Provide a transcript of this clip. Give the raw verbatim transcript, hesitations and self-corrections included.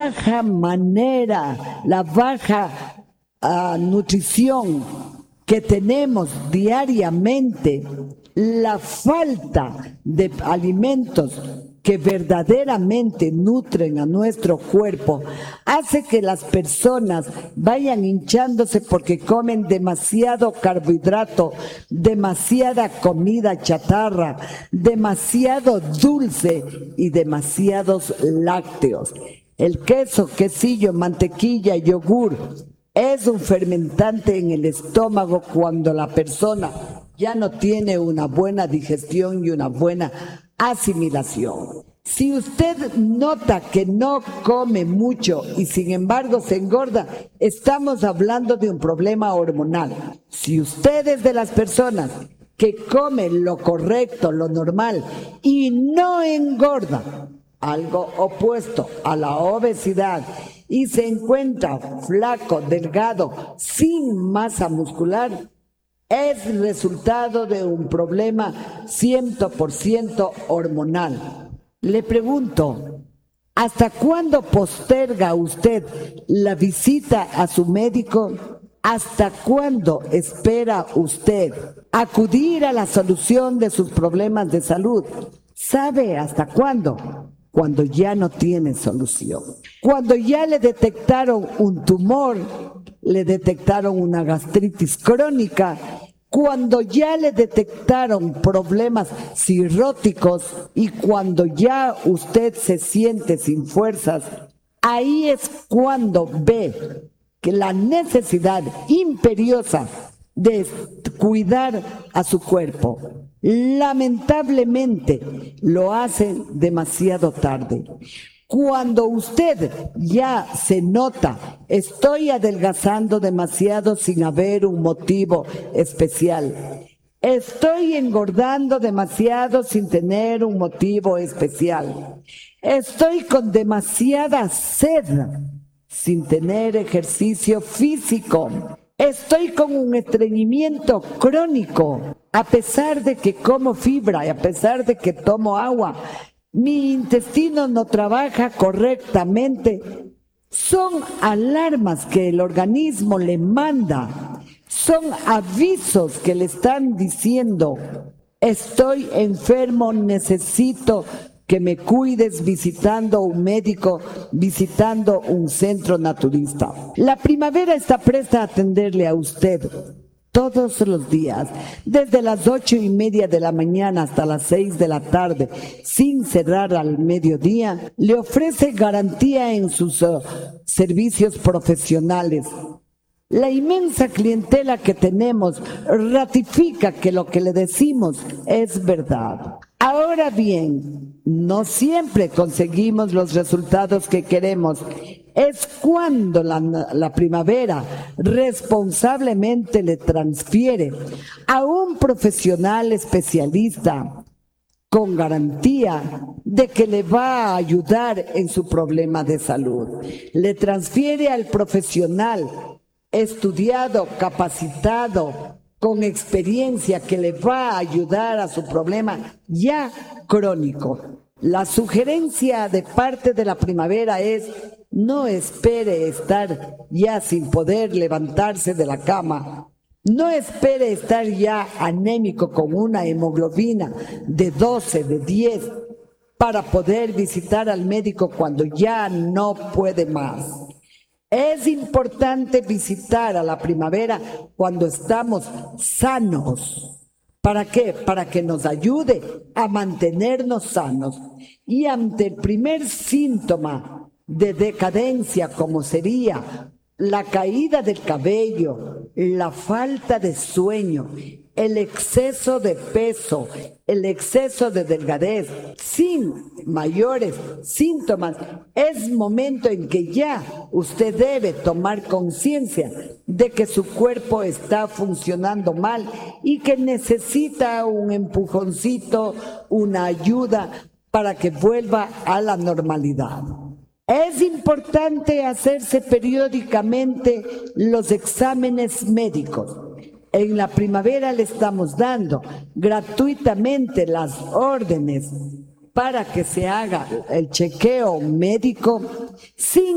baja manera, la baja uh, nutrición que tenemos diariamente, la falta de alimentos que verdaderamente nutren a nuestro cuerpo, hace que las personas vayan hinchándose porque comen demasiado carbohidrato, demasiada comida chatarra, demasiado dulce y demasiados lácteos. El queso, quesillo, mantequilla, yogur es un fermentante en el estómago cuando la persona ya no tiene una buena digestión y una buena asimilación. Si usted nota que no come mucho y sin embargo se engorda, estamos hablando de un problema hormonal. Si usted es de las personas que come lo correcto, lo normal y no engorda, algo opuesto a la obesidad, y se encuentra flaco, delgado, sin masa muscular, es resultado de un problema cien por ciento hormonal. Le pregunto, ¿hasta cuándo posterga usted la visita a su médico? ¿Hasta cuándo espera usted acudir a la solución de sus problemas de salud? ¿Sabe hasta cuándo? Cuando ya no tiene solución. Cuando ya le detectaron un tumor, le detectaron una gastritis crónica, cuando ya le detectaron problemas cirróticos y cuando ya usted se siente sin fuerzas, ahí es cuando ve que la necesidad imperiosa de cuidar a su cuerpo. Lamentablemente lo hacen demasiado tarde. Cuando usted ya se nota, estoy adelgazando demasiado sin haber un motivo especial. Estoy engordando demasiado sin tener un motivo especial. Estoy con demasiada sed sin tener ejercicio físico. Estoy con un estreñimiento crónico, a pesar de que como fibra y a pesar de que tomo agua. Mi intestino no trabaja correctamente. Son alarmas que el organismo le manda. Son avisos que le están diciendo, estoy enfermo, necesito que me cuides visitando un médico, visitando un centro naturista. La primavera está presta a atenderle a usted todos los días, desde las ocho y media de la mañana hasta las seis de la tarde, sin cerrar al mediodía. Le ofrece garantía en sus uh, servicios profesionales. La inmensa clientela que tenemos ratifica que lo que le decimos es verdad. Ahora bien, no siempre conseguimos los resultados que queremos. Es cuando la, la primavera responsablemente le transfiere a un profesional especialista con garantía de que le va a ayudar en su problema de salud. Le transfiere al profesional estudiado, capacitado, con experiencia que le va a ayudar a su problema ya crónico. La sugerencia de parte de la primavera es: no espere estar ya sin poder levantarse de la cama. No espere estar ya anémico con una hemoglobina de doce, de diez, para poder visitar al médico cuando ya no puede más. Es importante visitar a la primavera cuando estamos sanos. ¿Para qué? Para que nos ayude a mantenernos sanos. Y ante el primer síntoma de decadencia, como sería la caída del cabello, la falta de sueño, el exceso de peso, el exceso de delgadez, sin mayores síntomas, es momento en que ya usted debe tomar conciencia de que su cuerpo está funcionando mal y que necesita un empujoncito, una ayuda para que vuelva a la normalidad. Es importante hacerse periódicamente los exámenes médicos. En la primavera le estamos dando gratuitamente las órdenes para que se haga el chequeo médico sin